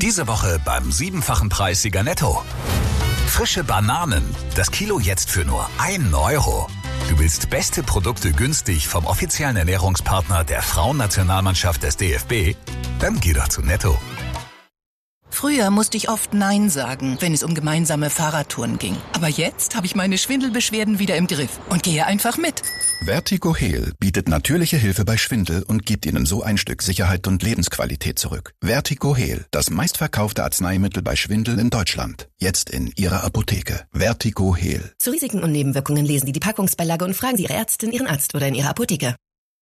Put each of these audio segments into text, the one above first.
Diese Woche beim 7-fachen Preis Sieger Netto. Frische Bananen. Das Kilo jetzt für nur 1 Euro. Du willst beste Produkte günstig vom offiziellen Ernährungspartner der Frauennationalmannschaft des DFB? Dann geh doch zu Netto. Früher musste ich oft Nein sagen, wenn es um gemeinsame Fahrradtouren ging. Aber jetzt habe ich meine Schwindelbeschwerden wieder im Griff und gehe einfach mit. VertigoHeal bietet natürliche Hilfe bei Schwindel und gibt Ihnen so ein Stück Sicherheit und Lebensqualität zurück. VertigoHeal, das meistverkaufte Arzneimittel bei Schwindel in Deutschland. Jetzt in Ihrer Apotheke. VertigoHeal. Zu Risiken und Nebenwirkungen lesen Sie die Packungsbeilage und fragen Sie Ihre Ärztin, Ihren Arzt oder in Ihrer Apotheke.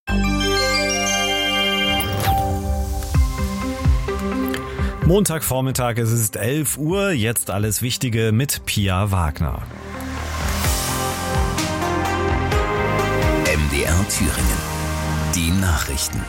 Montagvormittag, es ist 11 Uhr, jetzt alles Wichtige mit Pia Wagner. MDR Thüringen. Die Nachrichten.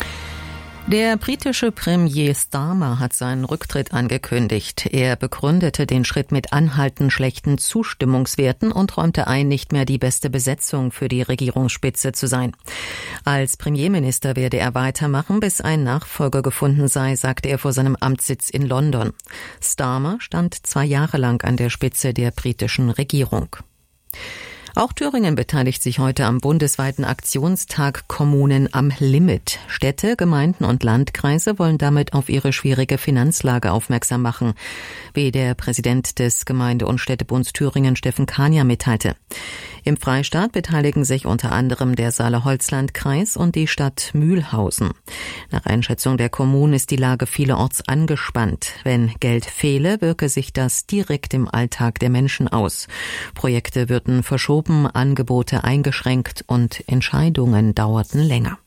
Der britische Premier Starmer hat seinen Rücktritt angekündigt. Er begründete den Schritt mit anhaltend schlechten Zustimmungswerten und räumte ein, nicht mehr die beste Besetzung für die Regierungsspitze zu sein. Als Premierminister werde er weitermachen, bis ein Nachfolger gefunden sei, sagte er vor seinem Amtssitz in London. Starmer stand 2 Jahre lang an der Spitze der britischen Regierung. Auch Thüringen beteiligt sich heute am bundesweiten Aktionstag Kommunen am Limit. Städte, Gemeinden und Landkreise wollen damit auf ihre schwierige Finanzlage aufmerksam machen, wie der Präsident des Gemeinde- und Städtebunds Thüringen, Steffen Kania, mitteilte. Im Freistaat beteiligen sich unter anderem der Saale-Holzland-Kreis und die Stadt Mühlhausen. Nach Einschätzung der Kommunen ist die Lage vielerorts angespannt. Wenn Geld fehle, wirke sich das direkt im Alltag der Menschen aus. Projekte würden verschoben, Angebote eingeschränkt und Entscheidungen dauerten länger.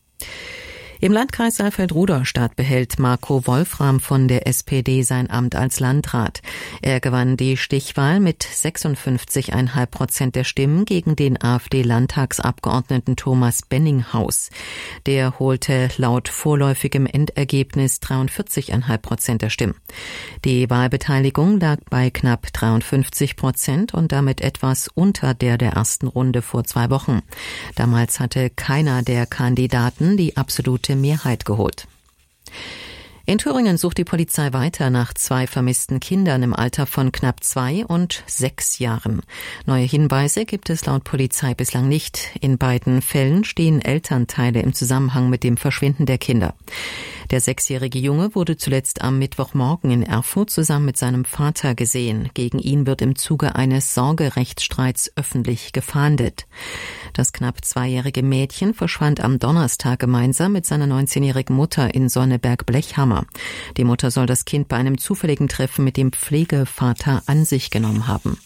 Im Landkreis Saalfeld-Rudolstadt behält Marco Wolfram von der SPD sein Amt als Landrat. Er gewann die Stichwahl mit 56,5% der Stimmen gegen den AfD-Landtagsabgeordneten Thomas Benninghaus. Der holte laut vorläufigem Endergebnis 43,5% der Stimmen. Die Wahlbeteiligung lag bei knapp 53% und damit etwas unter der ersten Runde vor 2 Wochen. Damals hatte keiner der Kandidaten die absolute Mehrheit geholt. In Thüringen sucht die Polizei weiter nach 2 vermissten Kindern im Alter von knapp 2 und 6 Jahren. Neue Hinweise gibt es laut Polizei bislang nicht. In beiden Fällen stehen Elternteile im Zusammenhang mit dem Verschwinden der Kinder. Der 6-jährige Junge wurde zuletzt am Mittwochmorgen in Erfurt zusammen mit seinem Vater gesehen. Gegen ihn wird im Zuge eines Sorgerechtsstreits öffentlich gefahndet. Das knapp 2-jährige Mädchen verschwand am Donnerstag gemeinsam mit seiner 19-jährigen Mutter in Sonneberg-Blechhammer. Die Mutter soll das Kind bei einem zufälligen Treffen mit dem Pflegevater an sich genommen haben.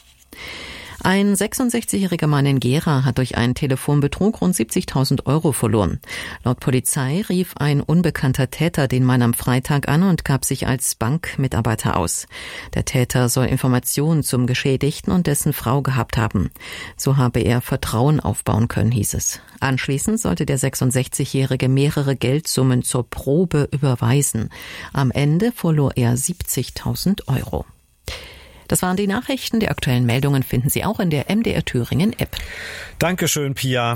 Ein 66-jähriger Mann in Gera hat durch einen Telefonbetrug rund 70.000 Euro verloren. Laut Polizei rief ein unbekannter Täter den Mann am Freitag an und gab sich als Bankmitarbeiter aus. Der Täter soll Informationen zum Geschädigten und dessen Frau gehabt haben. So habe er Vertrauen aufbauen können, hieß es. Anschließend sollte der 66-Jährige mehrere Geldsummen zur Probe überweisen. Am Ende verlor er 70.000 Euro. Das waren die Nachrichten. Die aktuellen Meldungen finden Sie auch in der MDR Thüringen App. Dankeschön, Pia.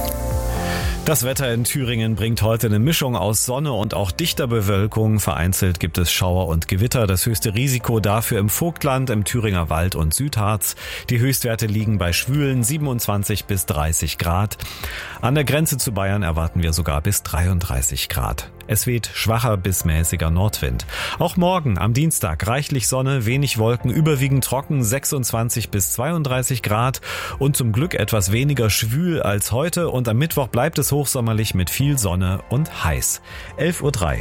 Das Wetter in Thüringen bringt heute eine Mischung aus Sonne und auch dichter Bewölkung. Vereinzelt gibt es Schauer und Gewitter. Das höchste Risiko dafür im Vogtland, im Thüringer Wald und Südharz. Die Höchstwerte liegen bei schwülen 27 bis 30 Grad. An der Grenze zu Bayern erwarten wir sogar bis 33 Grad. Es weht schwacher bis mäßiger Nordwind. Auch morgen am Dienstag reichlich Sonne, wenig Wolken, überwiegend trocken, 26 bis 32 Grad und zum Glück etwas weniger schwül als heute. Und am Mittwoch bleibt es hochsommerlich mit viel Sonne und heiß. 11:03 Uhr.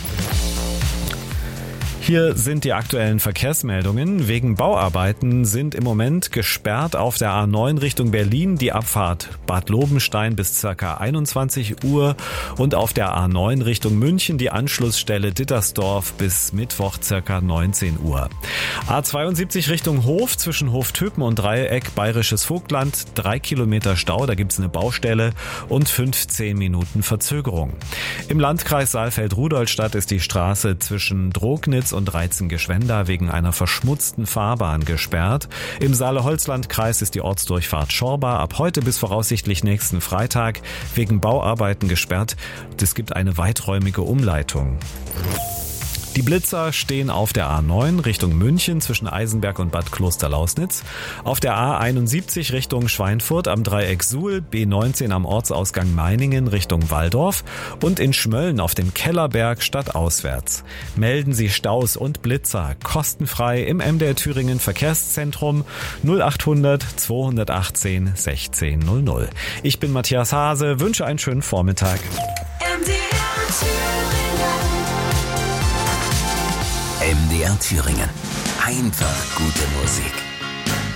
Hier sind die aktuellen Verkehrsmeldungen. Wegen Bauarbeiten sind im Moment gesperrt auf der A9 Richtung Berlin die Abfahrt Bad Lobenstein bis ca. 21 Uhr und auf der A9 Richtung München die Anschlussstelle Dittersdorf bis Mittwoch ca. 19 Uhr. A72 Richtung Hof zwischen Hoftöpen und Dreieck Bayerisches Vogtland, 3 Kilometer Stau, da gibt's eine Baustelle und 15 Minuten Verzögerung. Im Landkreis Saalfeld-Rudolstadt ist die Straße zwischen Drognitz und Reizen-Geschwenda wegen einer verschmutzten Fahrbahn gesperrt. Im Saale-Holzland-Kreis ist die Ortsdurchfahrt Schorba ab heute bis voraussichtlich nächsten Freitag wegen Bauarbeiten gesperrt. Es gibt eine weiträumige Umleitung. Die Blitzer stehen auf der A9 Richtung München zwischen Eisenberg und Bad Klosterlausnitz, auf der A71 Richtung Schweinfurt am Dreieck Suhl, B19 am Ortsausgang Meiningen Richtung Walldorf und in Schmölln auf dem Kellerberg stadtauswärts. Melden Sie Staus und Blitzer kostenfrei im MDR Thüringen Verkehrszentrum 0800 218 1600. Ich bin Matthias Hase, wünsche einen schönen Vormittag. MDR Thüringen. Einfach gute Musik.